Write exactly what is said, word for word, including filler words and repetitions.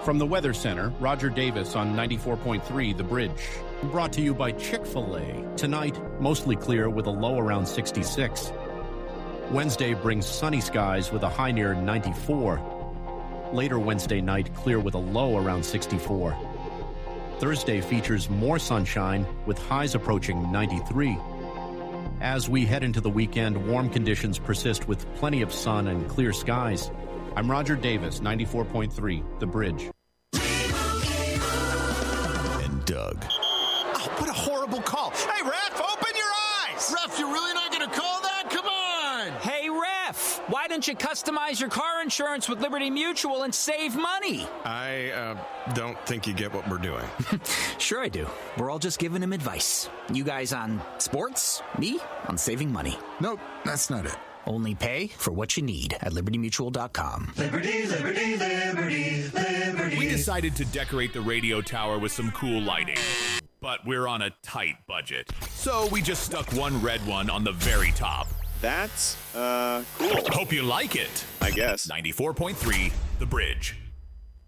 From the Weather Center, Roger Davis on ninety-four point three The Bridge. Brought to you by Chick-fil-A. Tonight, mostly clear with a low around sixty-six. Wednesday brings sunny skies with a high near ninety-four. Later Wednesday night, clear with a low around sixty-four. Thursday features more sunshine with highs approaching ninety-three. As we head into the weekend, warm conditions persist with plenty of sun and clear skies. I'm Roger Davis, ninety-four point three The Bridge. And Doug. Oh, what a horrible call. Hey, ref, open your eyes. Ref, you're really not going to call that? Come on. Hey, ref, why don't you customize your car insurance with Liberty Mutual and save money? I uh, don't think you get what we're doing. Sure I do. We're all just giving him advice. You guys on sports, me on saving money. Nope, that's not it. Only pay for what you need at liberty mutual dot com. Liberty, liberty, liberty, liberty. We decided to decorate the radio tower with some cool lighting, but we're on a tight budget. So we just stuck one red one on the very top. That's, uh, cool. Hope you like it. I guess. ninety-four point three The Bridge.